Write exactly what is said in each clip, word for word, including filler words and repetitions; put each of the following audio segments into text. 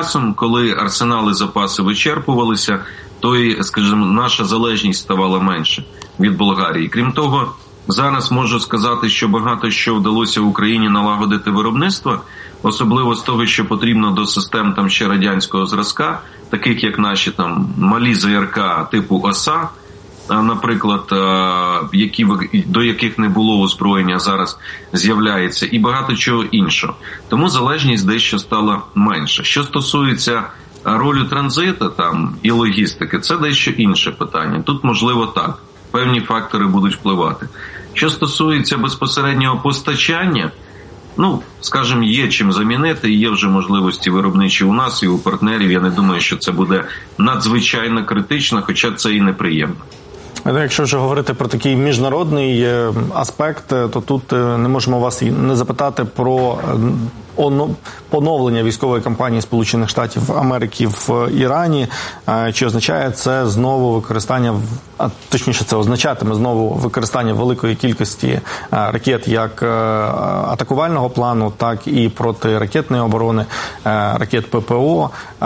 часом, коли арсенали, запаси вичерпувалися, то й, скажімо, наша залежність ставала менше від Болгарії. Крім того, зараз можу сказати, що багато що вдалося Україні налагодити виробництво, особливо з того, що потрібно до систем там ще радянського зразка, таких як наші там малі ЗРК типу ОСА, наприклад, які, до яких не було озброєння, зараз з'являється, і багато чого іншого. Тому залежність дещо стала менша. Що стосується ролі транзиту там, і логістики, це дещо інше питання. Тут, можливо, так. Певні фактори будуть впливати. Що стосується безпосереднього постачання, ну, скажімо, є чим замінити, є вже можливості виробничі у нас і у партнерів. Я не думаю, що це буде надзвичайно критично, хоча це і неприємно. Якщо вже говорити про такий міжнародний аспект, то тут не можемо вас не запитати про поновлення військової кампанії Сполучених Штатів Америки в Ірані. Чи означає це знову використання, а точніше це означатиме знову використання великої кількості ракет як атакувального плану, так і протиракетної оборони, ракет ППО.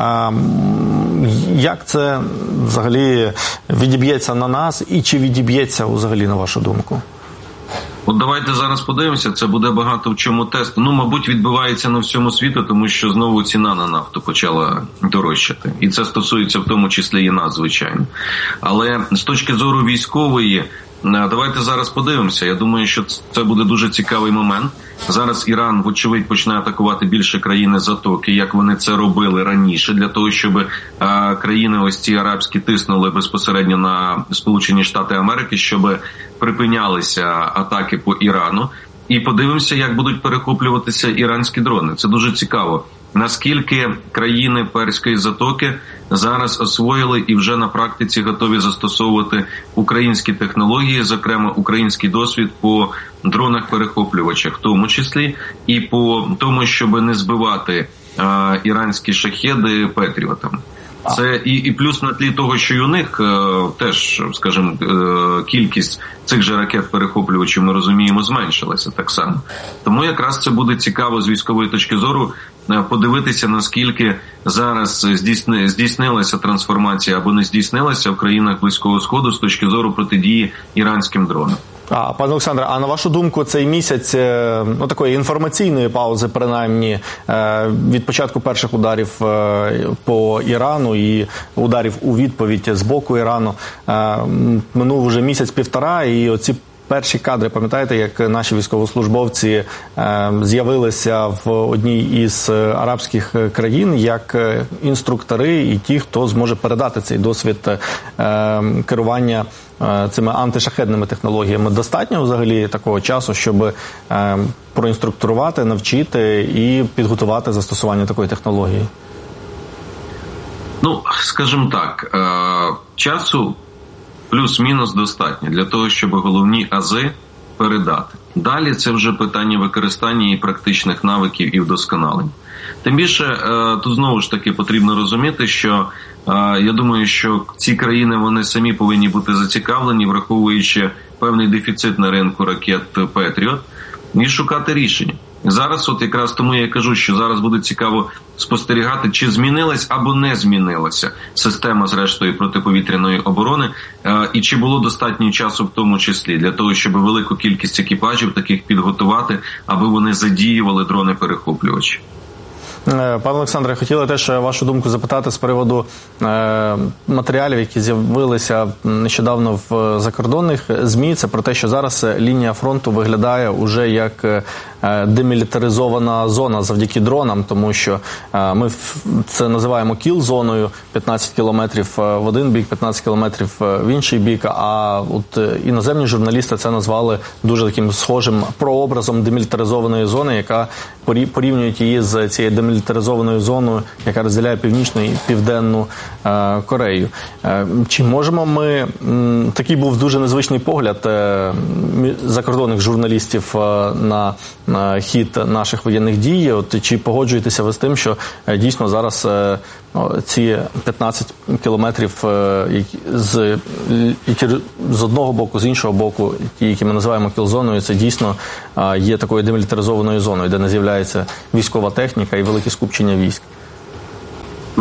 Як це взагалі відіб'ється на нас і чи відіб'ється взагалі, на вашу думку? От давайте зараз подивимося, це буде багато в чому тесту. Ну, мабуть, відбувається на всьому світу, тому що знову ціна на нафту почала дорожчати. І це стосується в тому числі і нас, звичайно. Але з точки зору військової, давайте зараз подивимося. Я думаю, що це буде дуже цікавий момент. Зараз Іран, вочевидь, почне атакувати більше країни Затоки, як вони це робили раніше, для того, щоб а, країни ось ці арабські тиснули безпосередньо на Сполучені Штати Америки, щоб припинялися атаки по Ірану. І подивимося, як будуть перехоплюватися іранські дрони. Це дуже цікаво. Наскільки країни Перської затоки зараз освоїли і вже на практиці готові застосовувати українські технології, зокрема український досвід по дронах-перехоплювачах, в тому числі, і по тому, щоб не збивати а, іранські шахеди патріотами. Це і, і плюс на тлі того, що й у них е, теж, скажімо, е, кількість цих же ракет-перехоплювачів, ми розуміємо, зменшилася так само. Тому якраз це буде цікаво з військової точки зору е, подивитися, наскільки зараз здійсни, здійснилася трансформація або не здійснилася в країнах Близького Сходу з точки зору протидії іранським дронам. А, пане Олександре, а на вашу думку, цей місяць, ну, такої інформаційної паузи, принаймні, від початку перших ударів по Ірану і ударів у відповідь з боку Ірану, минув вже місяць-півтора, і оці перші кадри, пам'ятаєте, як наші військовослужбовці е, з'явилися в одній із арабських країн як інструктори і ті, хто зможе передати цей досвід е, керування е, цими антишахедними технологіями. Достатньо взагалі такого часу, щоб е, проінструктурувати, навчити і підготувати застосування такої технології? Ну, скажімо так, е, часу плюс-мінус достатньо для того, щоб головні ази передати. Далі це вже питання використання і практичних навиків і вдосконалень. Тим більше, тут знову ж таки потрібно розуміти, що я думаю, що ці країни, вони самі повинні бути зацікавлені, враховуючи певний дефіцит на ринку ракет «Петріот», і шукати рішення. Зараз от якраз тому я кажу, що зараз буде цікаво спостерігати, чи змінилась або не змінилася система, зрештою, протиповітряної оборони, і чи було достатньо часу в тому числі для того, щоб велику кількість екіпажів таких підготувати, аби вони задіювали дрони-перехоплювачі. Пане Олександре, хотіли теж вашу думку запитати з приводу е, матеріалів, які з'явилися нещодавно в закордонних ЗМІ. Це про те, що зараз лінія фронту виглядає уже як е, демілітаризована зона завдяки дронам, тому що е, ми це називаємо кіл-зоною, п'ятнадцять кілометрів в один бік, п'ятнадцять кілометрів в інший бік, а от іноземні журналісти це назвали дуже таким схожим прообразом демілітаризованої зони, яка порівнюють її з цією демілітаризованою зоною, яка розділяє Північну і Південну е, Корею. Е, чи можемо ми, м, такий був дуже незвичний погляд е, закордонних журналістів е, на, на хід наших воєнних дій, от, чи погоджуєтеся ви з тим, що е, дійсно зараз е, ці п'ятнадцять кілометрів е, з, які, з одного боку, з іншого боку, ті, які ми називаємо кіл-зоною, це дійсно е, є такою демілітаризованою зоною, де не з'являється військова техніка і велике скупчення військ?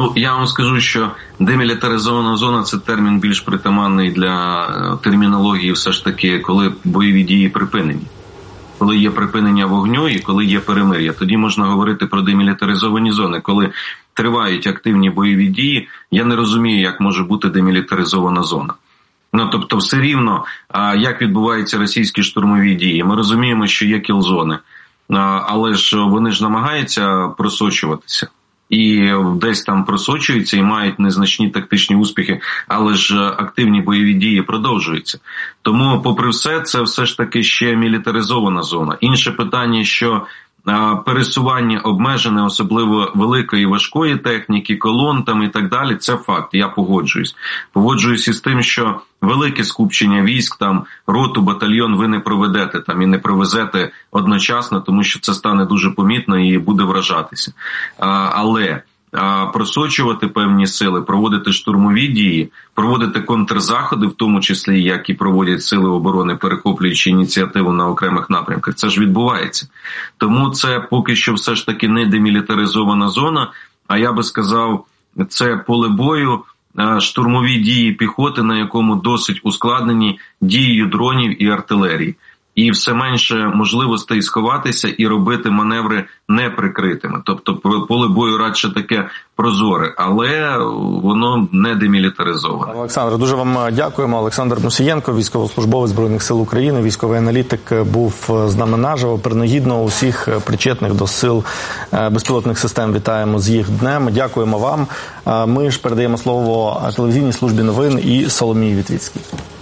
Ну, я вам скажу, що демілітаризована зона – це термін більш притаманний для термінології все ж таки, коли бойові дії припинені. Коли є припинення вогню і коли є перемир'я. Тоді можна говорити про демілітаризовані зони. Коли тривають активні бойові дії, я не розумію, як може бути демілітаризована зона. Ну, тобто, все рівно, як відбуваються російські штурмові дії. Ми розуміємо, що є кіл-зони, але ж вони ж намагаються просочуватися. І десь там просочуються і мають незначні тактичні успіхи, але ж активні бойові дії продовжуються. Тому, попри все, це все ж таки ще мілітаризована зона. Інше питання, що пересування обмежене, особливо великої і важкої техніки, колон там і так далі, це факт, я погоджуюсь. Погоджуюсь із тим, що велике скупчення військ, там, роту, батальйон ви не проведете там і не провезете одночасно, тому що це стане дуже помітно і буде вражатися. А, але а, просочувати певні сили, проводити штурмові дії, проводити контрзаходи, в тому числі, як і проводять сили оборони, перехоплюючи ініціативу на окремих напрямках, це ж відбувається. Тому це поки що все ж таки не демілітаризована зона, а я би сказав, це поле бою, штурмові дії піхоти, на якому досить ускладнені дією дронів і артилерії. І все менше можливостей сховатися і робити маневри неприкритими. Тобто поле бою радше таке прозоре, але воно не демілітаризоване. Олександр, дуже вам дякуємо. Олександр Мусієнко, військовослужбовець Збройних сил України, військовий аналітик, був з нами наживо. Принагідно усіх причетних до сил безпілотних систем вітаємо з їх днем. Дякуємо вам. Ми ж передаємо слово телевізійній службі новин і Соломії Вітвіцькій.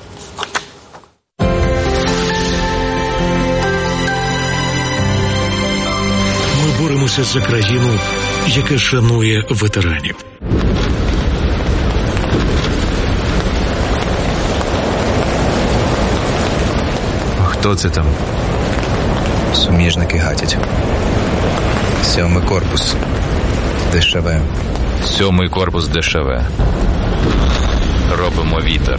Боремося за країну, яка шанує ветеранів. Хто це там? Суміжники гатять. Сьомий корпус. ДШВ. Сьомий корпус ДШВ. Робимо вітер.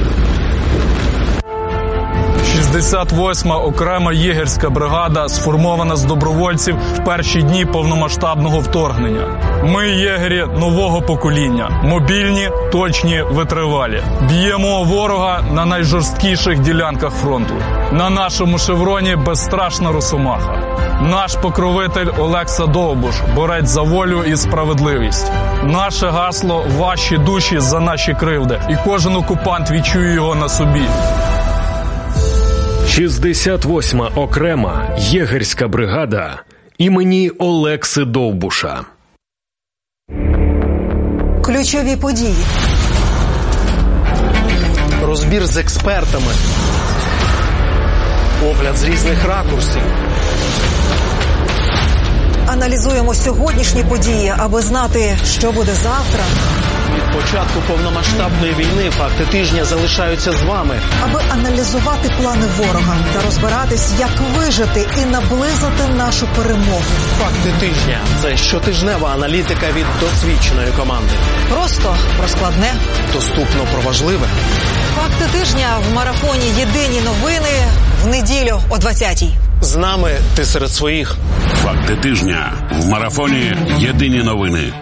шістдесят восьма окрема єгерська бригада сформована з добровольців в перші дні повномасштабного вторгнення. Ми єгері нового покоління, мобільні, точні, витривалі. Б'ємо ворога на найжорсткіших ділянках фронту. На нашому шевроні безстрашна росомаха. Наш покровитель Олекса Довбуш, борець за волю і справедливість. Наше гасло – ваші душі за наші кривди. І кожен окупант відчує його на собі. шістдесят восьма окрема єгерська бригада імені Олекси Довбуша. Ключові події. Розбір з експертами. Огляд з різних ракурсів. Аналізуємо сьогоднішні події, аби знати, що буде завтра. Від початку повномасштабної війни факти тижня залишаються з вами. Аби аналізувати плани ворога та розбиратись, як вижити і наблизити нашу перемогу. Факти тижня – це щотижнева аналітика від досвідченої команди. Просто про складне. Доступно про важливе. Факти тижня в марафоні «Єдині новини» в неділю о двадцятій. З нами ти серед своїх. Факти тижня в марафоні «Єдині новини».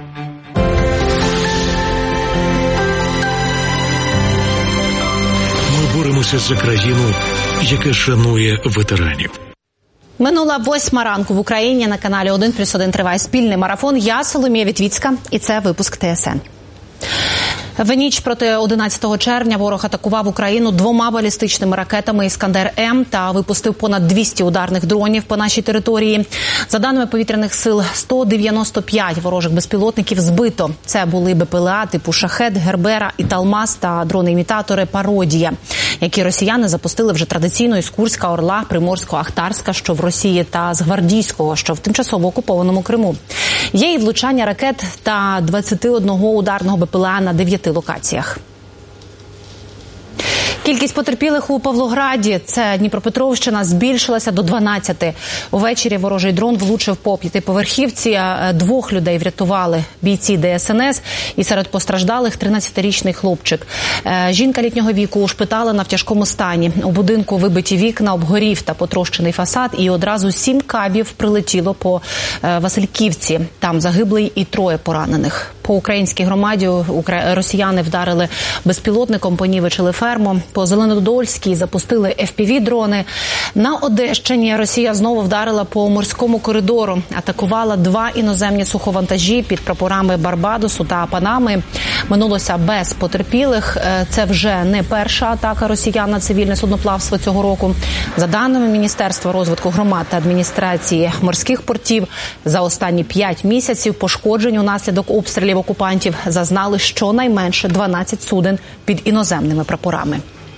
Ми боремося за країну, яка шанує ветеранів. Минула восьма ранку в Україні. На каналі один плюс один триває спільний марафон. Я Соломія Вітвіцька, і це випуск ТСН. В ніч проти одинадцятого червня ворог атакував Україну двома балістичними ракетами «Іскандер-М» та випустив понад двісті ударних дронів по нашій території. За даними повітряних сил, сто дев'яносто п'ять ворожих безпілотників збито. Це були БПЛА типу «Шахед», «Гербера», «Італмаз» та дрони-імітатори «Пародія», які росіяни запустили вже традиційно із Курська, Орла, Приморського, Ахтарська, що в Росії, та з Гвардійського, що в тимчасово окупованому Криму. Є і влучання ракет та двадцяти одного ударного БПЛА на дев'яти локаціях. Кількість потерпілих у Павлограді, це Дніпропетровщина, збільшилася до дванадцяти. Увечері ворожий дрон влучив по п'ятиповерхівці. Двох людей врятували бійці Де Ес Ен Ес, і серед постраждалих тринадцятирічний хлопчик. Жінка літнього віку ушпиталена в тяжкому стані. У будинку вибиті вікна, обгорів та потрощений фасад, і одразу сім кабів прилетіло по Васильківці. Там загиблий і троє поранених. По По українській громаді росіяни вдарили безпілотником, понівечили ферму. По Зеленодольській запустили еф пі ві-дрони. На Одещині Росія знову вдарила по морському коридору. Атакувала два іноземні суховантажі під прапорами Барбадосу та Панами. Минулося без потерпілих. Це вже не перша атака росіян на цивільне судноплавство цього року. За даними Міністерства розвитку громад та адміністрації морських портів, за останні п'ять місяців пошкоджень унаслідок обстрілів окупантів зазнали щонайменше дванадцять суден під іноземними прапорами.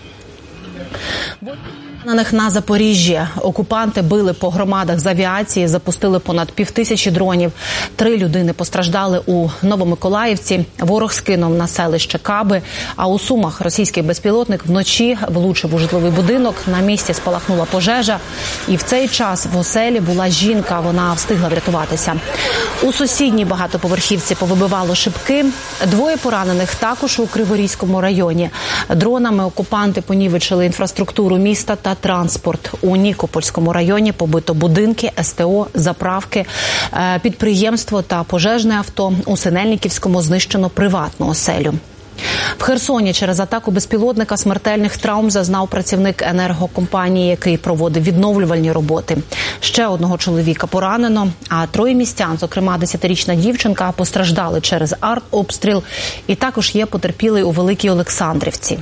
На них на Запоріжжі окупанти били по громадах з авіації, запустили понад півтисячі дронів. Три людини постраждали у Новомиколаївці. Ворог скинув на селище Каби, а у Сумах російський безпілотник вночі влучив у житловий будинок. На місці спалахнула пожежа, і в цей час в оселі була жінка. Вона встигла врятуватися. У сусідній багатоповерхівці повибивало шибки. Двоє поранених також у Криворізькому районі. Дронами окупанти понівечили інфраструктуру міста та транспорт. У Нікопольському районі побито будинки, ес те о, заправки, підприємство та пожежне авто. У Синельниківському знищено приватну оселю. В Херсоні через атаку безпілотника смертельних травм зазнав працівник енергокомпанії, який проводив відновлювальні роботи. Ще одного чоловіка поранено, а троє містян, зокрема десятирічна дівчинка, постраждали через артобстріл. І також є потерпілий у Великій Олександрівці.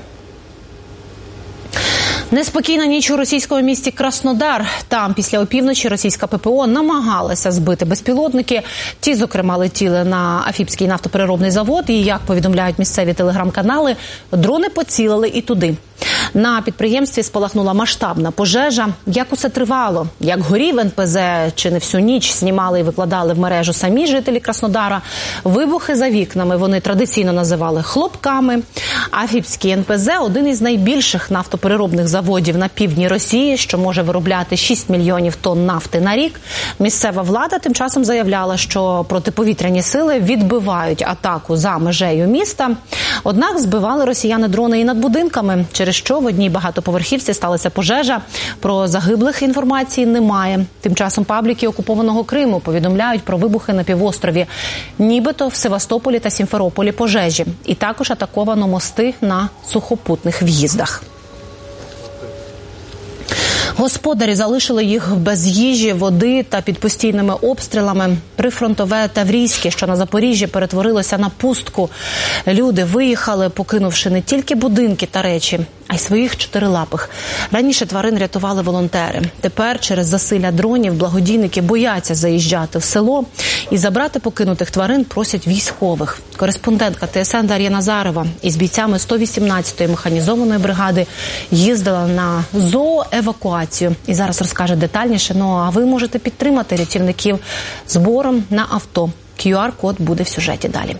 Неспокійна ніч у російському місті Краснодар. Там після опівночі російська пе пе о намагалася збити безпілотники. Ті, зокрема, летіли на Афіпський нафтопереробний завод. І, як повідомляють місцеві телеграм-канали, дрони поцілили і туди. На підприємстві спалахнула масштабна пожежа. Як усе тривало? Як горів ен пе зе? Чи не всю ніч знімали і викладали в мережу самі жителі Краснодара? Вибухи за вікнами вони традиційно називали хлопками. Афіпський ен пе зе – один із найбільших нафтопереробних заводів на півдні Росії, що може виробляти шість мільйонів тонн нафти на рік. Місцева влада тим часом заявляла, що протиповітряні сили відбивають атаку за межею міста. Однак збивали росіяни дрони і над будинками, через що в одній багатоповерхівці сталася пожежа. Про загиблих інформації немає. Тим часом пабліки окупованого Криму повідомляють про вибухи на півострові. Нібито в Севастополі та Сімферополі пожежі. І також атаковано мости на сухопутних в'їздах. Господарі залишили їх без їжі, води та під постійними обстрілами. Прифронтове Таврійське, що на Запоріжжі, перетворилося на пустку. Люди виїхали, покинувши не тільки будинки та речі, а й своїх чотирилапих. Раніше тварин рятували волонтери. Тепер через засилля дронів благодійники бояться заїжджати в село і забрати покинутих тварин просять військових. Кореспондентка те ес ен Дар'я Назарова із бійцями сто вісімнадцятої механізованої бригади їздила на зооевакуацію. І зараз розкаже детальніше. Ну а ви можете підтримати рятівників збором на авто. кю ар код буде в сюжеті далі.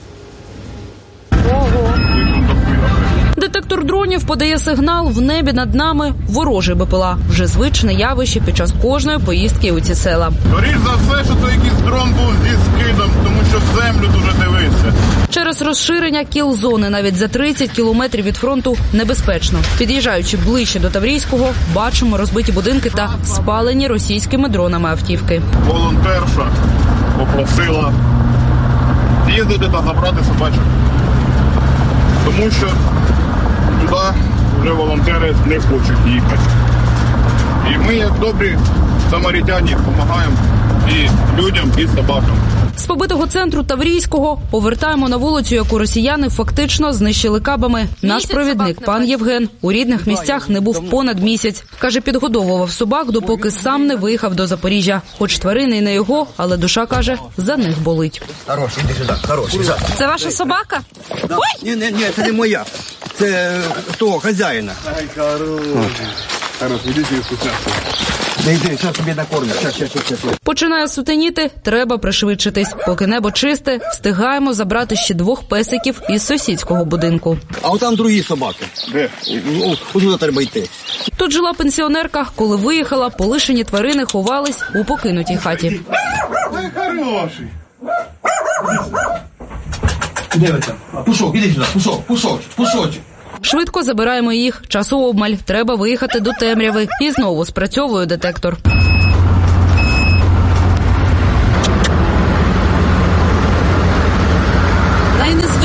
Детектор дронів подає сигнал в небі над нами ворожий бе пе ел а. Вже звичне явище під час кожної поїздки у ці села. Скоріш за все, що то якийсь дрон був зі скидом, тому що в землю дуже дивився. Через розширення кіл-зони навіть за тридцять кілометрів від фронту небезпечно. Під'їжджаючи ближче до Таврійського, бачимо розбиті будинки та спалені російськими дронами автівки. Волонтерша попросила їздити та забрати собачок. Тому що туди вже волонтери не хочуть їхати. І ми, як добрі самарітяні, допомагаємо і людям, і собакам. З побитого центру Таврійського повертаємо на вулицю, яку росіяни фактично знищили кабами. Наш провідник, пан Євген, у рідних місцях не був понад місяць. Каже, підгодовував собак, допоки сам не виїхав до Запоріжжя. Хоч тварини й не його, але душа, каже, за них болить. Хороший, іди сюди, хороший. Це ваша собака? Да. Ой! Ні, ні, ні, це не моя. Це того, хазяїна. Хороший, іди сюди. Да йди, зараз тобі накормлю. Починає сутеніти, треба пришвидшитись. Поки небо чисте, встигаємо забрати ще двох песиків із сусідського будинку. А от там другі собаки. Де? Ось туди треба йти. Тут жила пенсіонерка. Коли виїхала, полишені тварини ховались у покинутій хаті. Ой, хороший. Дивіться. Пушок, іди сюди. Пушок, пушок, пушочок. Швидко забираємо їх. Часу обмаль. Треба виїхати до темряви. І знову спрацьовує детектор.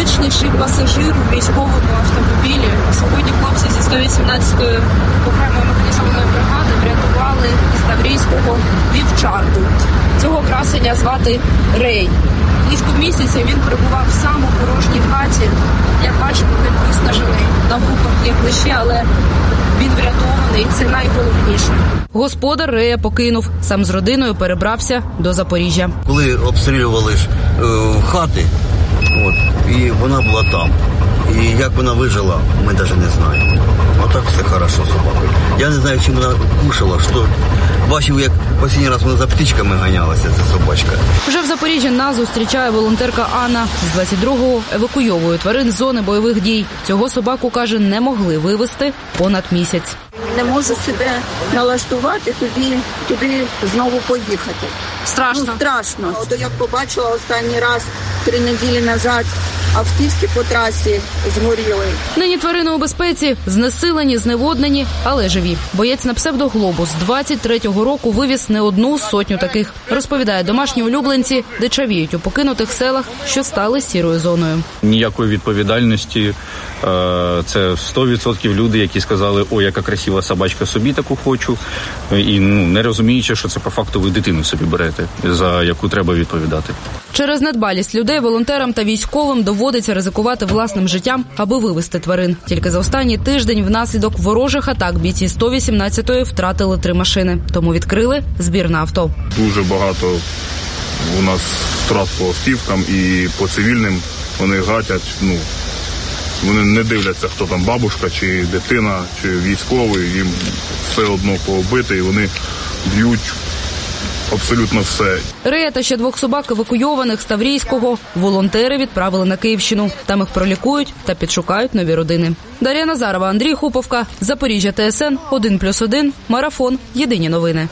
найзвичніший пасажир у військовому автомобілі. Сьогодні хлопці зі сто вісімнадцятої окремої механізованої бригади врятували із Таврійського вівчарку. Цього красення звати Рей. Близько місяця він перебував сам у порожній хаті. Як бачимо, він виснажений, на вухах є клещі, але він врятований, це найголовніше. Господар Рея покинув, сам з родиною перебрався до Запоріжжя. Коли обстрілювали ж е, хати, от, і вона була там. І як вона вижила, ми навіть не знаємо. Отак все хорошо з собакою. Я не знаю, чим вона кушала, що... Бачив, як останній раз вона за птичками ганялася, ця собачка. Вже в Запоріжжі нас зустрічає волонтерка Анна. З двадцять другого евакуйовує тварин з зони бойових дій. Цього собаку, каже, не могли вивезти понад місяць. Не можу себе налаштувати туди, туди знову поїхати. Страшно? Ну, страшно. От як побачила останній раз, три неділі назад, автівки по трасі згоріли. Нині тварини у безпеці, знесилені, зневоднені, але живі. Боєць на псевдоглобус двадцять третього року вивіз не одну сотню таких. Розповідає, домашні улюбленці дичавіють у покинутих селах, що стали сірою зоною. Ніякої відповідальності. Це сто відсотків люди, які сказали, о, яка красива собачка, собі таку хочу. І ну, не розуміючи, що це по факту ви дитину собі берете, за яку треба відповідати. Через недбалість людей волонтерам та військовим доводиться ризикувати власним життям, аби вивезти тварин. Тільки за останній тиждень внаслідок ворожих атак бійці сто вісімнадцятої втратили три машини. Тому відкрили збір на авто. Дуже багато у нас втрат по автівкам і по цивільним. Вони гатять, ну, вони не дивляться, хто там, бабушка, чи дитина, чи військовий. Їм все одно пообити, і вони б'ють абсолютно все. Рея та ще двох собак, евакуйованих з Таврійського, волонтери відправили на Київщину. Там їх пролікують та підшукають нові родини. Дар'я Назарова, Андрій Хуповка, Запоріжжя, ТСН, один плюс один, Марафон, Єдині новини.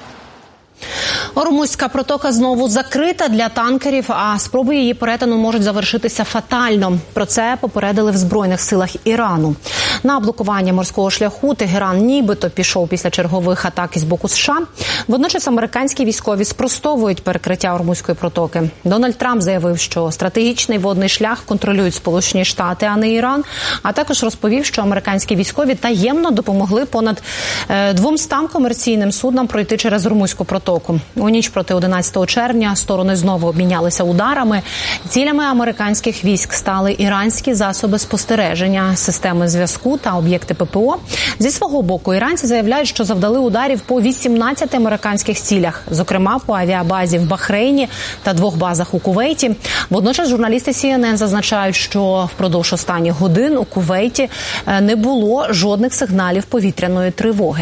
Ормузька протока знову закрита для танкерів, а спроби її перетину можуть завершитися фатально. Про це попередили в Збройних силах Ірану. На блокування морського шляху Тегеран нібито пішов після чергових атак із боку США. Водночас американські військові спростовують перекриття Ормузької протоки. Дональд Трамп заявив, що стратегічний водний шлях контролюють Сполучені Штати, а не Іран. А також розповів, що американські військові таємно допомогли понад двомстам комерційним суднам пройти через Ормузьку протоку. У ніч проти одинадцятого червня сторони знову обмінялися ударами. Цілями американських військ стали іранські засоби спостереження, системи зв'язку та об'єкти ППО. Зі свого боку, іранці заявляють, що завдали ударів по вісімнадцяти американських цілях, зокрема по авіабазі в Бахрейні та двох базах у Кувейті. Водночас журналісти Сі Ен Ен зазначають, що впродовж останніх годин у Кувейті не було жодних сигналів повітряної тривоги.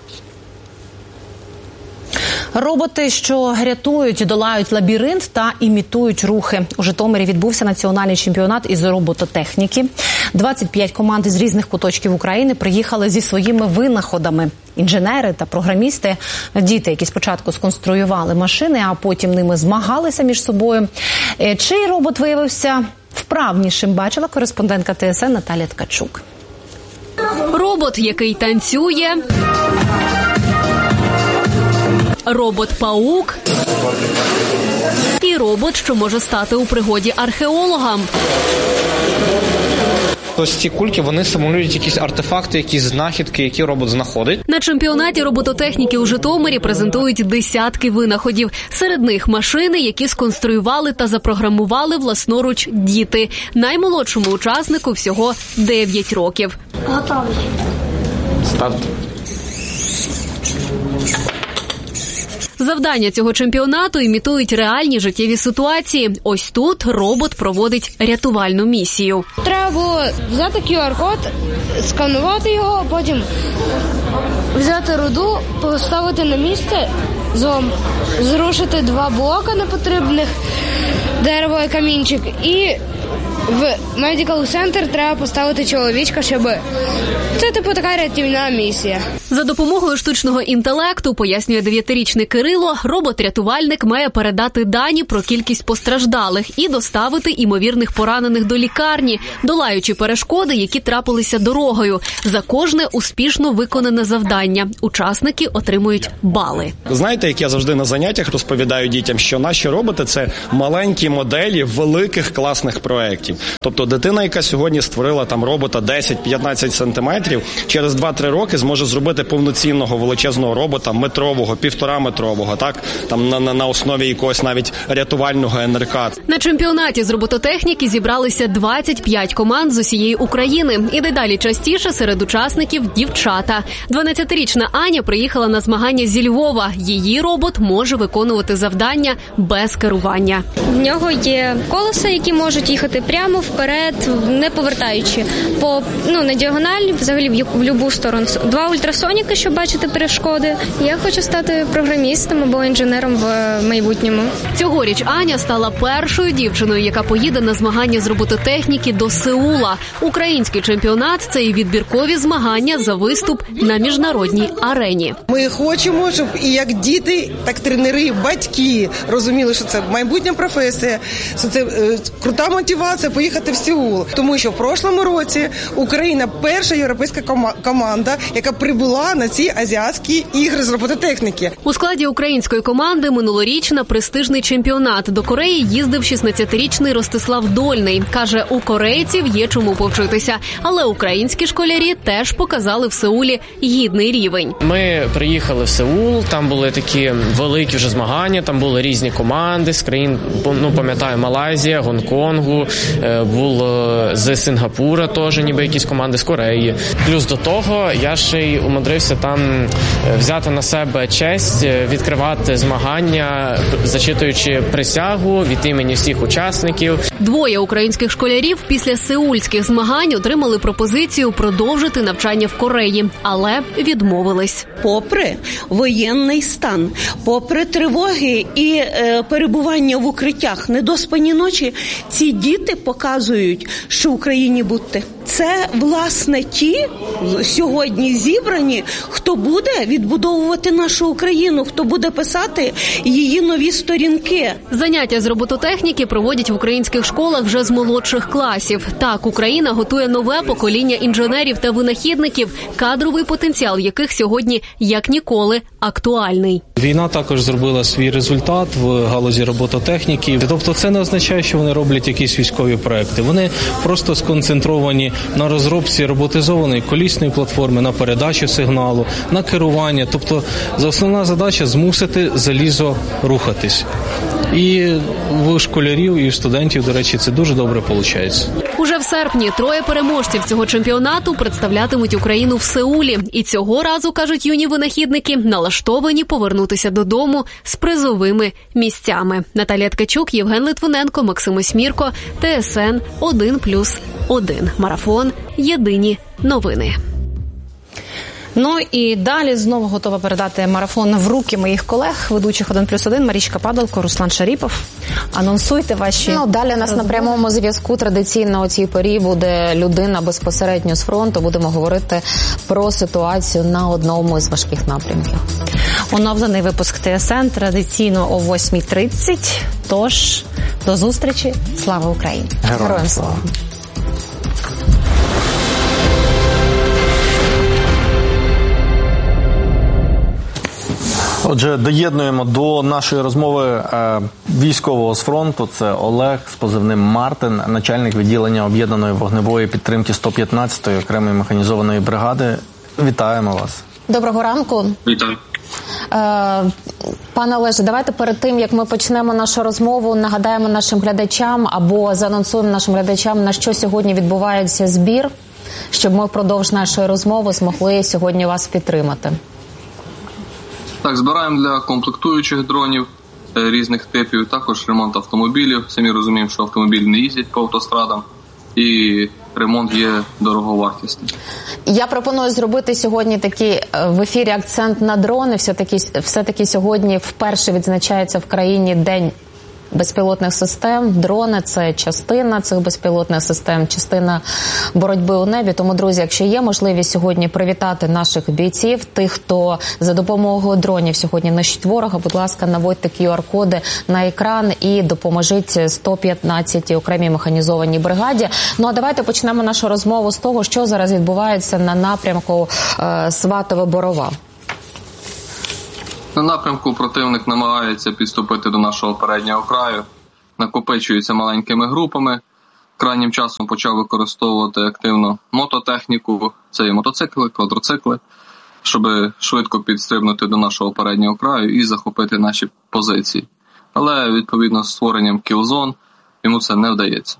Роботи, що рятують, долають лабіринт та імітують рухи. У Житомирі відбувся національний чемпіонат із робототехніки. двадцять п'ять команд із різних куточків України приїхали зі своїми винаходами. Інженери та програмісти, діти, які спочатку сконструювали машини, а потім ними змагалися між собою. Чий робот виявився вправнішим, бачила кореспондентка Те Ес Ен Наталія Ткачук. Робот, який танцює. Робот-паук і робот, що може стати у пригоді археологам. Ось ці кульки, вони симулюють якісь артефакти, якісь знахідки, які робот знаходить. На чемпіонаті робототехніки у Житомирі презентують десятки винаходів. Серед них машини, які сконструювали та запрограмували власноруч діти. Наймолодшому учаснику всього дев'ять років. Готовий. Старт. Завдання цього чемпіонату імітують реальні життєві ситуації. Ось тут робот проводить рятувальну місію. Треба було взяти ку ар-код, сканувати його, потім взяти руду, поставити на місце, зрушити два блока непотрібних, дерево і камінчик, і в Medical Center треба поставити чоловічка, щоб... Це, типу, така рятівна місія. За допомогою штучного інтелекту, пояснює дев'ятирічний Кирило, робот-рятувальник має передати дані про кількість постраждалих і доставити імовірних поранених до лікарні, долаючи перешкоди, які трапилися дорогою. За кожне успішно виконане завдання учасники отримують бали. Знаєте, як я завжди на заняттях розповідаю дітям, що наші роботи – це маленькі моделі великих класних проєктів. проєктів. Тобто дитина, яка сьогодні створила там робота десять-п'ятнадцять сантиметрів, через два-три роки зможе зробити повноцінного величезного робота, метрового, півтораметрового, так, там на, на, на основі якогось навіть рятувального ен ер ка. На чемпіонаті з робототехніки зібралися двадцять п'ять команд з усієї України. І дедалі частіше серед учасників дівчата. дванадцятирічна Аня приїхала на змагання зі Львова. Її робот може виконувати завдання без керування. В нього є колеса, які можуть їхати прямо вперед, не повертаючи по ну на діагональ, взагалі в, в любу сторону. Два ультрасоніки, щоб бачити перешкоди. Я хочу стати програмістом або інженером в майбутньому. Цьогоріч Аня стала першою дівчиною, яка поїде на змагання з робототехніки до Сеула. Український чемпіонат – це і відбіркові змагання за виступ на міжнародній арені. Ми хочемо, щоб і як діти, так тренери, батьки розуміли, що це майбутня професія, що це е, крута мотивація поїхати в Сеул. Тому що в прошлому році Україна перша європейська кома- команда, яка прибула на ці азіатські ігри з робототехніки. У складі української команди минулоріч на престижний чемпіонат до Кореї їздив шістнадцятирічний Ростислав Дольний. Каже, у корейців є чому повчитися. Але українські школярі теж показали в Сеулі гідний рівень. Ми приїхали в Сеул, там були такі великі вже змагання, там були різні команди з країн, ну, пам'ятаю, Малайзія, Гонконгу, було з Сингапура теж, ніби якісь команди з Кореї. Плюс до того, я ще й умудрився там взяти на себе честь, відкривати змагання, зачитуючи присягу від імені всіх учасників. Двоє українських школярів після сеульських змагань отримали пропозицію продовжити навчання в Кореї, але відмовились. Попри воєнний стан, попри тривоги і е, перебування в укриттях, недоспані ночі, ці діти показують, що Україні бути. Це, власне, ті сьогодні зібрані, хто буде відбудовувати нашу Україну, хто буде писати її нові сторінки. Заняття з робототехніки проводять в українських школах вже з молодших класів. Так, Україна готує нове покоління інженерів та винахідників, кадровий потенціал яких сьогодні, як ніколи, актуальний. Війна також зробила свій результат в галузі робототехніки. Тобто це не означає, що вони роблять якісь військові проекти. Вони просто сконцентровані на розробці роботизованої колісної платформи, на передачу сигналу, на керування. Тобто основна задача – змусити залізо рухатись. І в школярів, і в студентів, до речі, це дуже добре виходить. Уже в серпні троє переможців цього чемпіонату представлятимуть Україну в Сеулі. І цього разу, кажуть юні винахідники, налаштовані повернутися додому з призовими місцями. Наталія Ткачук, Євген Литвиненко, Максим Осьмірко, ТСН один плюс один. Марафон. Єдині новини. Ну і далі знову готова передати марафон в руки моїх колег, ведучих один плюс один, Марічка Падалко, Руслан Шаріпов. Анонсуйте ваші... Ну, далі нас на прямому зв'язку традиційно у цій порі буде людина безпосередньо з фронту. Будемо говорити про ситуацію на одному із важких напрямків. Оновлений випуск ТСН традиційно о восьмій тридцять. Тож, до зустрічі. Слава Україні! Героям, Героям слава! Отже, доєднуємо до нашої розмови е, військового з фронту. Це Олег з позивним Мартин, начальник відділення об'єднаної вогневої підтримки сто п'ятнадцятої окремої механізованої бригади. Вітаємо вас. Доброго ранку. Вітаю. Е, пане Олеже, давайте перед тим, як ми почнемо нашу розмову, нагадаємо нашим глядачам або заанонсуємо нашим глядачам, на що сьогодні відбувається збір, щоб ми впродовж нашої розмови змогли сьогодні вас підтримати. Так, збираємо для комплектуючих дронів різних типів, також ремонт автомобілів. Самі розуміємо, що автомобілі не їздять по автострадам, і ремонт є дороговартісний. Я пропоную зробити сьогодні такий в ефірі акцент на дрони. Все-таки, все-таки сьогодні вперше відзначається в країні День безпілотних систем. Дрони – це частина цих безпілотних систем, частина боротьби у небі. Тому, друзі, якщо є можливість сьогодні привітати наших бійців, тих, хто за допомогою дронів сьогодні нищить ворога, будь ласка, наводьте кю ар-коди на екран і допоможіть сто п'ятнадцятій окремій механізованій бригаді. Ну, а давайте почнемо нашу розмову з того, що зараз відбувається на напрямку е, Сватове-Борова. На напрямку противник намагається підступити до нашого переднього краю, накопичується маленькими групами. крайнім часом почав використовувати активно мототехніку, це і мотоцикли, квадроцикли, щоб швидко підстрибнути до нашого переднього краю і захопити наші позиції. Але, відповідно, з створенням кілзон йому це не вдається.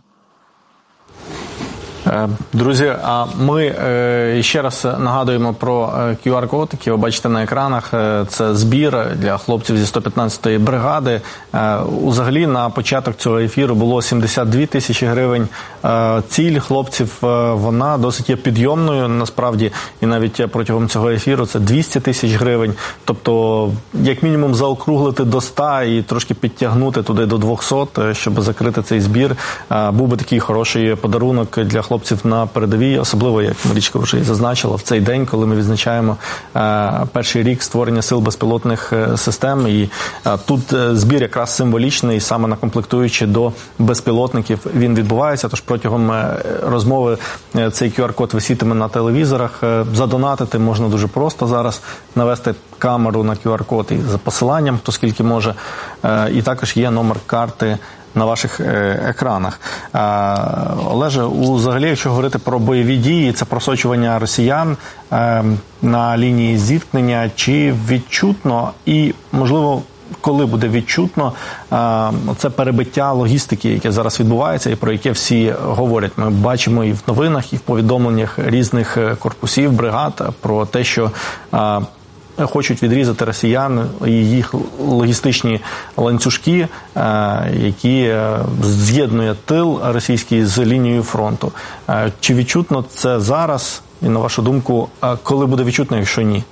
Друзі, а ми ще раз нагадуємо про кю ар-код, який ви бачите на екранах. Це збір для хлопців зі сто п'ятнадцятої бригади. Взагалі на початок цього ефіру було сімдесят дві тисячі гривень. Ціль хлопців, вона досить є підйомною, насправді, і навіть протягом цього ефіру це двісті тисяч гривень. Тобто, як мінімум, заокруглити до ста і трошки підтягнути туди до двохсот, щоб закрити цей збір. Був би такий хороший подарунок для хлопців на передовій, особливо, як Марічка вже і зазначила, в цей день, коли ми відзначаємо е, перший рік створення сил безпілотних систем. І е, тут збір якраз символічний, саме на комплектуючі до безпілотників він відбувається. Тож протягом розмови цей кю ар-код висітиме на телевізорах. Задонатити можна дуже просто зараз, навести камеру на кю ар-код і за посиланням, хто скільки може. Е, і також є номер карти на ваших екранах. Олеже, взагалі, якщо говорити про бойові дії, це просочування росіян на лінії зіткнення, чи відчутно і, можливо, коли буде відчутно це перебиття логістики, яке зараз відбувається і про яке всі говорять. Ми бачимо і в новинах, і в повідомленнях різних корпусів, бригад про те, що хочуть відрізати росіян і їх логістичні ланцюжки, які з'єднує тил російський з лінією фронту. Чи відчутно це зараз? І, на вашу думку, коли буде відчутно, якщо ні?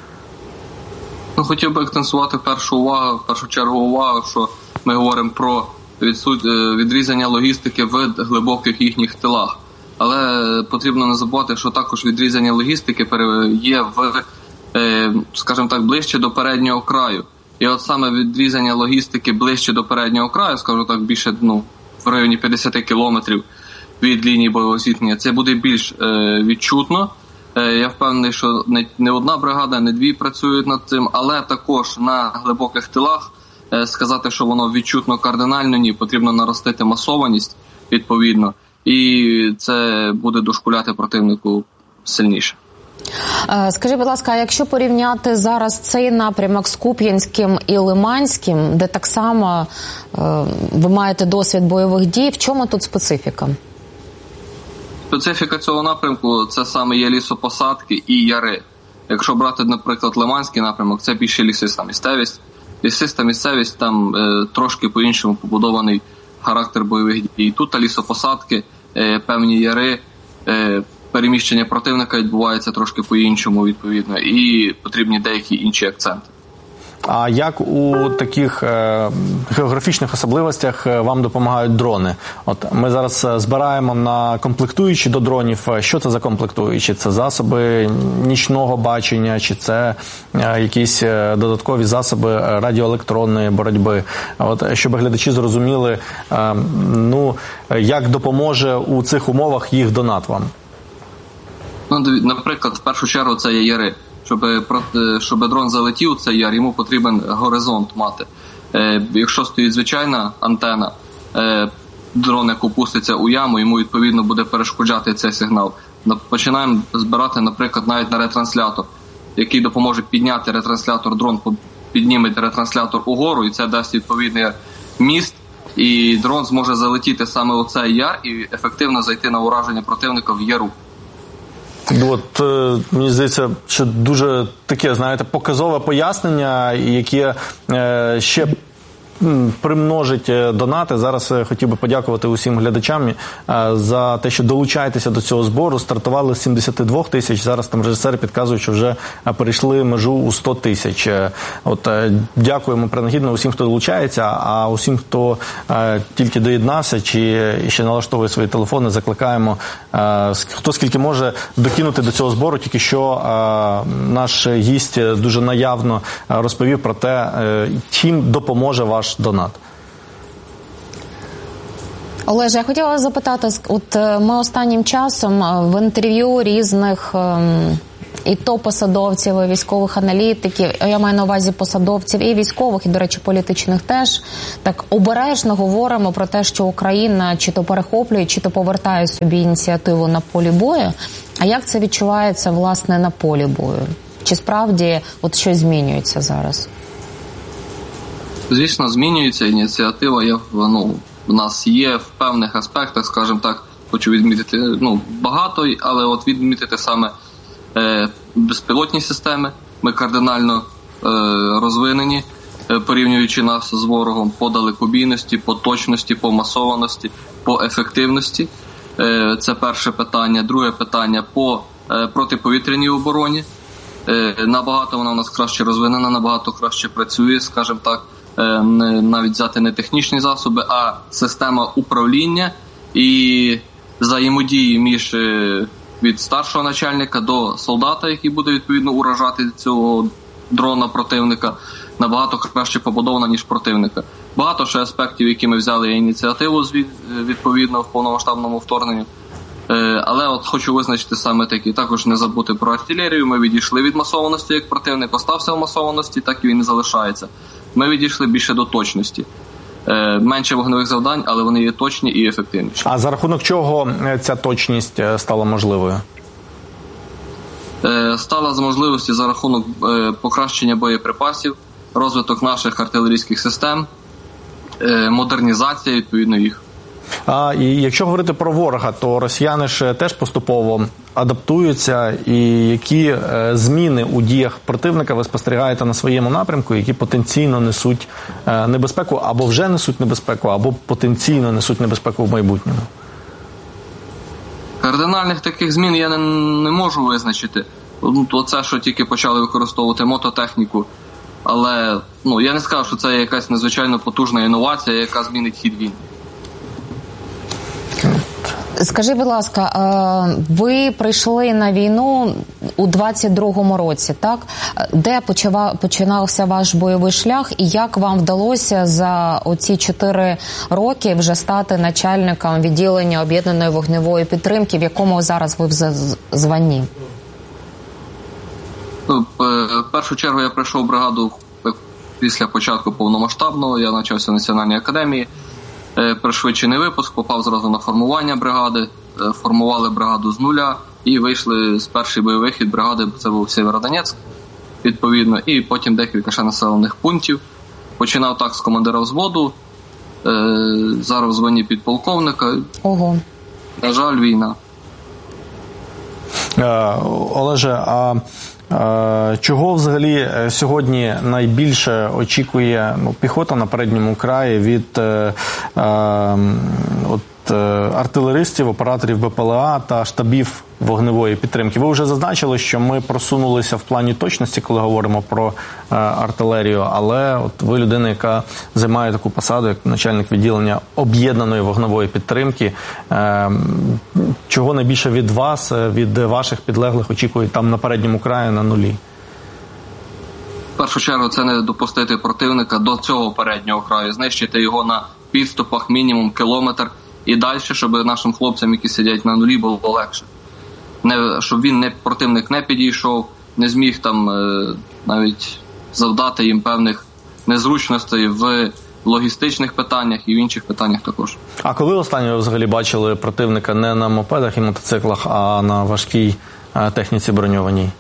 Ну, хотів би акцентувати першу увагу, в першу чергу увагу, що ми говоримо про відсут... відрізання логістики в глибоких їхніх тилах. Але потрібно не забувати, що також відрізання логістики є в, скажімо так, ближче до переднього краю. І от саме відрізання логістики ближче до переднього краю, скажімо так, більше, ну, в районі п'ятдесят кілометрів від лінії бойового зіткнення, це буде більш е, відчутно. Е, я впевнений, що не, не одна бригада, не дві працюють над цим, але також на глибоких тилах е, сказати, що воно відчутно кардинально, ні, потрібно наростити масованість відповідно, і це буде дошкуляти противнику сильніше. Скажіть, будь ласка, а якщо порівняти зараз цей напрямок з Куп'янським і Лиманським, де так само е, ви маєте досвід бойових дій, в чому тут специфіка? Специфіка цього напрямку – це саме є лісопосадки і яри. Якщо брати, наприклад, Лиманський напрямок, це більше лісиста місцевість. Лісиста місцевість, там е, трошки по-іншому побудований характер бойових дій. Тут лісопосадки, е, певні яри, е, переміщення противника відбувається трошки по-іншому, відповідно, і потрібні деякі інші акценти. А як у таких е, географічних особливостях вам допомагають дрони? От ми зараз збираємо на комплектуючі до дронів. Що це за комплектуючі? Це засоби нічного бачення, чи це е, якісь додаткові засоби радіоелектронної боротьби? От, щоб глядачі зрозуміли, е, ну, як допоможе у цих умовах їх донат вам? Ну, наприклад, в першу чергу це є яри. Щоб, щоб дрон залетів, цей яр, йому потрібен горизонт мати. Е, якщо стоїть звичайна антена, е, дрон, як опуститься у яму, йому відповідно буде перешкоджати цей сигнал. Починаємо збирати, наприклад, навіть на ретранслятор, який допоможе підняти ретранслятор, дрон підніме ретранслятор угору, і це дасть відповідний міст, і дрон зможе залетіти саме у цей яр і ефективно зайти на ураження противника в яру. От, мені здається, що дуже таке, знаєте, показове пояснення, яке е, ще примножить донати. Зараз хотів би подякувати усім глядачам за те, що долучаєтеся до цього збору. Стартували з сімдесят два тисяч, зараз там режисери підказують, що вже перейшли межу у сто тисяч. От, дякуємо принагідно усім, хто долучається, а усім, хто тільки доєднався чи ще налаштовує свої телефони, закликаємо, хто скільки може докинути до цього збору. Тільки що наш гість дуже наявно розповів про те, чим допоможе ваш донат. Олеже, я хотіла вас запитати, от ми останнім часом в інтерв'ю різних і топ-посадовців, і військових аналітиків, я маю на увазі посадовців і військових, і, до речі, політичних теж, так обережно говоримо про те, що Україна чи то перехоплює, чи то повертає собі ініціативу на полі бою. А як це відчувається, власне, на полі бою? Чи справді от щось змінюється зараз? Звісно, змінюється ініціатива. Є, ну, в нас є в певних аспектах, скажімо так, хочу відмітити, ну, багато, але от відмітити саме е, безпілотні системи. Ми кардинально е, розвинені, е, порівнюючи нас з ворогом по далекобійності, по точності, по масованості, по ефективності. Е, це перше питання. Друге питання по е, протиповітряній обороні. Е, набагато вона у нас краще розвинена, набагато краще працює, скажімо так, е, не, навіть взяти не технічні засоби, а система управління і взаємодії між е, від старшого начальника до солдата, який буде відповідно уражати цього дрона противника, набагато краще побудована, ніж противника. Багато ще аспектів, які ми взяли ініціативу відповідно в повномасштабному вторгненню. Але от хочу визначити саме такі. Також не забути про артилерію. Ми відійшли від масованості, як противник остався в масованості, так і він і залишається. Ми відійшли більше до точності. Менше вогневих завдань, але вони є точні і ефективніші. А за рахунок чого ця точність стала можливою? Стала з можливості за рахунок покращення боєприпасів, розвиток наших артилерійських систем, модернізація, відповідно, їх. А і якщо говорити про ворога, то росіяни ж теж поступово адаптуються. І які е, зміни у діях противника ви спостерігаєте на своєму напрямку, які потенційно несуть е, небезпеку, або вже несуть небезпеку, або потенційно несуть небезпеку в майбутньому? Кардинальних таких змін я не, не можу визначити. Оце, що тільки почали використовувати мототехніку. Але ну, я не скажу, що це якась надзвичайно потужна інновація, яка змінить хід війни. Скажи, будь ласка, ви прийшли на війну у двадцять другому році, так? Де починався ваш бойовий шлях і як вам вдалося за оці чотири роки вже стати начальником відділення об'єднаної вогневої підтримки, в якому зараз ви в званні? В першу чергу я прийшов в бригаду після початку повномасштабного, я навчався в Національній академії. Пришвидшений випуск, попав зразу на формування бригади, формували бригаду з нуля і вийшли з перший бойових від бригади, це був Сєвєродонецьк, відповідно, і потім декілька ще населених пунктів. Починав так з командира взводу, зараз в званні підполковника. Ого. На жаль, війна. Олеже, а чого взагалі сьогодні найбільше очікує ну, піхота на передньому краї від е, е, от, е, артилеристів, операторів Б П Л А та штабів вогневої підтримки? Ви вже зазначили, що ми просунулися в плані точності, коли говоримо про е, артилерію, але от ви людина, яка займає таку посаду, як начальник відділення об'єднаної вогневої підтримки. Е, чого найбільше від вас, від ваших підлеглих очікують там на передньому краї, на нулі? В першу чергу це не допустити противника до цього переднього краю, знищити його на підступах мінімум кілометр і далі, щоб нашим хлопцям, які сидять на нулі, було легше. Не, щоб він не противник не підійшов, не зміг там е, навіть завдати їм певних незручностей в логістичних питаннях і в інших питаннях також. А коли останнє ви взагалі бачили противника не на мопедах і мотоциклах, а на важкій е, техніці броньованій?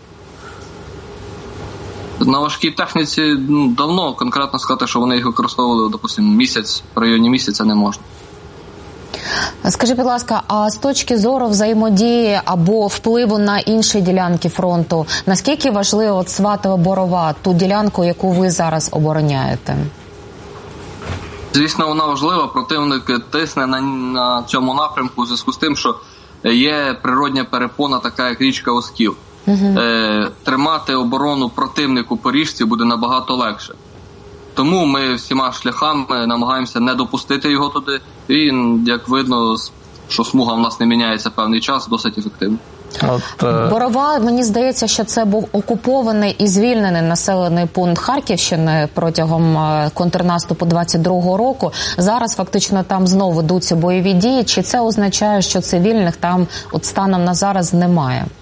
На важкій техніці ну, давно, конкретно сказати, що вони їх використовували, допустимо, місяць, в районі місяця не можна. Скажи, будь ласка, а з точки зору взаємодії або впливу на інші ділянки фронту, наскільки важлива от Сватове-Борова, ту ділянку, яку ви зараз обороняєте? Звісно, вона важлива. Противник тисне на, на цьому напрямку у зв'язку з тим, що є природня перепона, така як річка Оскіл. Угу. Е, тримати оборону противнику по річці буде набагато легше. Тому ми всіма шляхами намагаємося не допустити його туди. І, як видно, що смуга в нас не міняється певний час, досить ефективно. От, е... Борова, мені здається, що це був окупований і звільнений населений пункт Харківщини протягом контрнаступу двадцять другого року. Зараз фактично там знову ведуться бойові дії. Чи це означає, що цивільних там от станом на зараз немає?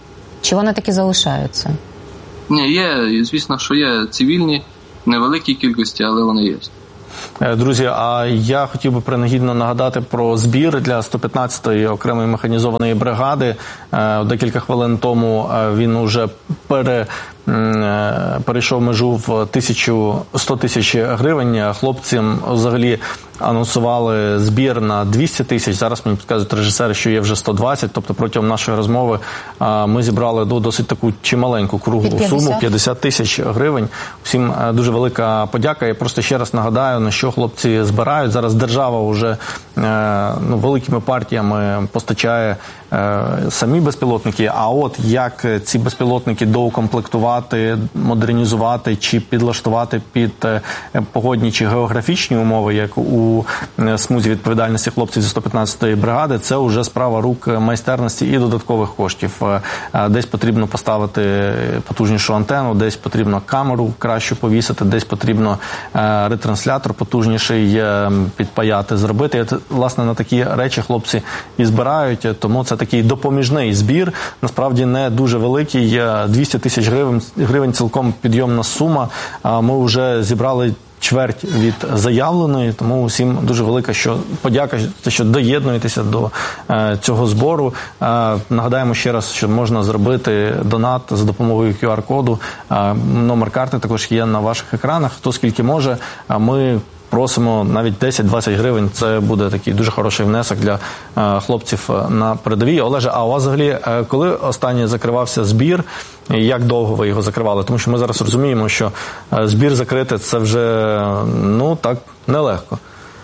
Чи вони таки залишаються? Ні, є, звісно, що є цивільні, невеликій кількості, але вони є. Друзі, а я хотів би принагідно нагадати про збір для сто п'ятнадцятої окремої механізованої бригади. Декілька хвилин тому він уже пере... перейшов межу в тисячу сто тисяч гривень. Хлопцям взагалі анонсували збір на двісті тисяч. Зараз мені підказують режисери, що є вже сто двадцять. Тобто протягом нашої розмови ми зібрали досить таку чималеньку круглу суму, п'ятдесят тисяч гривень. Усім дуже велика подяка. Я просто ще раз нагадаю, на що хлопці збирають. Зараз держава вже ну, великими партіями постачає самі безпілотники, а от як ці безпілотники доукомплектувати, модернізувати чи підлаштувати під погодні чи географічні умови, як у смузі відповідальності хлопців зі сто п'ятнадцятої бригади, це вже справа рук майстерності і додаткових коштів. Десь потрібно поставити потужнішу антенну, десь потрібно камеру кращу повісити, десь потрібно ретранслятор потужніший підпаяти, зробити. Власне, на такі речі хлопці і збирають, тому це такий допоміжний збір, насправді не дуже великий, двісті тисяч гривень, гривень цілком підйомна сума. Ми вже зібрали чверть від заявленої, тому усім дуже велика що подяка, що доєднуєтеся до е, цього збору. Е, нагадаємо ще раз, що можна зробити донат за допомогою кю ар-коду. Е, номер карти також є на ваших екранах. Хто скільки може, а ми просимо навіть десять-двадцять гривень, це буде такий дуже хороший внесок для е, хлопців на передовій. Олеже, а у вас взагалі, е, коли останнє закривався збір, і як довго ви його закривали? Тому що ми зараз розуміємо, що е, збір закрити це вже, ну так, нелегко.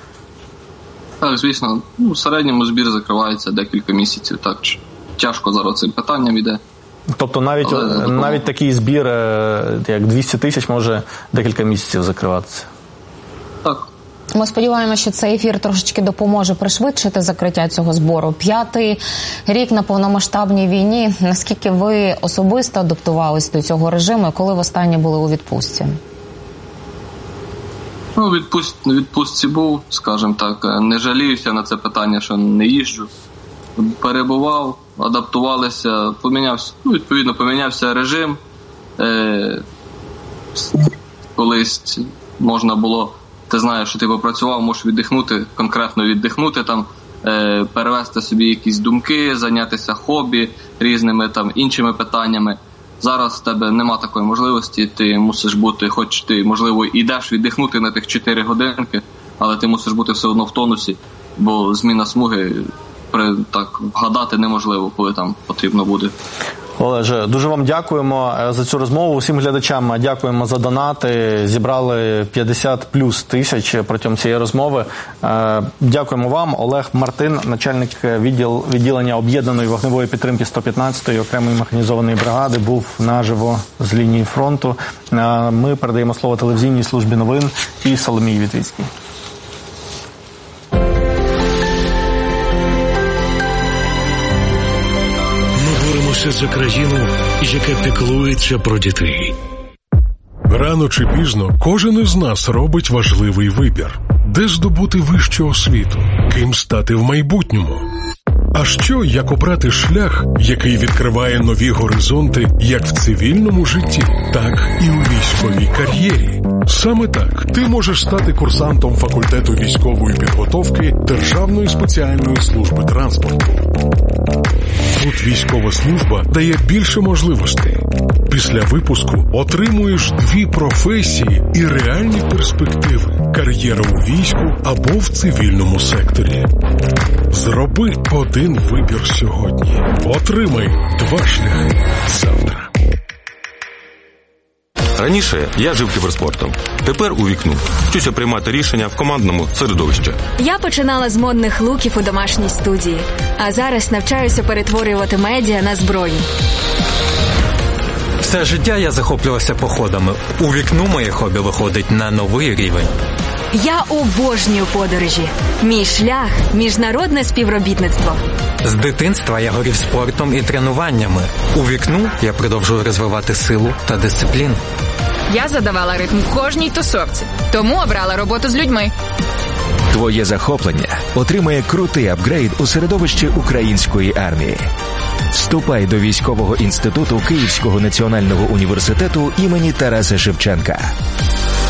Так, звісно, ну, в середньому збір закривається декілька місяців, так, тяжко зараз цим питанням іде. Тобто навіть, Але, навіть такий збір, е, як двісті тисяч, може декілька місяців закриватися? Так. Ми сподіваємося, що цей ефір трошечки допоможе пришвидшити закриття цього збору. П'ятий рік на повномасштабній війні. Наскільки ви особисто адаптувались до цього режиму і коли востаннє були у відпустці? Ну, відпуст, відпустці був, скажімо так. Не жаліюся на це питання, що не їжджу. Перебував, адаптувалися, помінявся, ну, відповідно, помінявся режим. Е, колись можна було, ти знаєш, що ти попрацював, можеш віддихнути, конкретно віддихнути, там, е, перевести собі якісь думки, зайнятися хобі, різними там іншими питаннями. Зараз в тебе нема такої можливості, ти мусиш бути, хоч ти, можливо, йдеш віддихнути на тих чотири годинки, але ти мусиш бути все одно в тонусі, бо зміна смуги, при, так, вгадати неможливо, коли там потрібно буде. Олеже, дуже вам дякуємо за цю розмову. Усім глядачам дякуємо за донати. Зібрали п'ятдесят плюс тисяч протягом цієї розмови. Дякуємо вам. Олег Мартин, начальник відділ, відділення об'єднаної вогневої підтримки сто п'ятнадцятої окремої механізованої бригади, був наживо з лінії фронту. Ми передаємо слово телевізійній службі новин і Соломії Вітвіцькій. За країну, яка піклується про дітей. Рано чи пізно кожен із нас робить важливий вибір. Де здобути вищу освіту? Ким стати в майбутньому? А що, як обрати шлях, який відкриває нові горизонти як в цивільному житті, так і у військовій кар'єрі? Саме так ти можеш стати курсантом факультету військової підготовки Державної спеціальної служби транспорту. Тут військова служба дає більше можливостей. Після випуску отримуєш дві професії і реальні перспективи. Кар'єра у війську або в цивільному секторі. Зроби один вибір сьогодні. Отримай два шляхи завтра. Раніше я жив кіберспортом. Тепер у вікну. Вчуся приймати рішення в командному середовищі. Я починала з модних луків у домашній студії. А зараз навчаюся перетворювати медіа на зброю. Все життя я захоплювався походами. У вікну моє хобі виходить на новий рівень. Я обожнюю подорожі. Мій шлях – міжнародне співробітництво. З дитинства я горів спортом і тренуваннями. У вікну я продовжую розвивати силу та дисципліну. Я задавала ритм кожній тусовці, тому обрала роботу з людьми. Твоє захоплення отримає крутий апгрейд у середовищі української армії. Вступай до військового інституту Київського національного університету імені Тараса Шевченка.